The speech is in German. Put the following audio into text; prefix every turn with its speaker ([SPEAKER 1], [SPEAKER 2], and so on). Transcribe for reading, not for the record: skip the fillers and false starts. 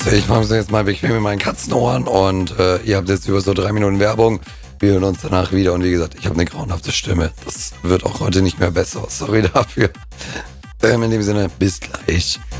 [SPEAKER 1] Also ich mache es jetzt mal bequem in meinen Katzenohren und ihr habt jetzt über so 3 Minuten Werbung. Wir hören uns danach wieder und wie gesagt, ich habe eine grauenhafte Stimme. Das wird auch heute nicht mehr besser. Sorry dafür. In dem Sinne, bis gleich.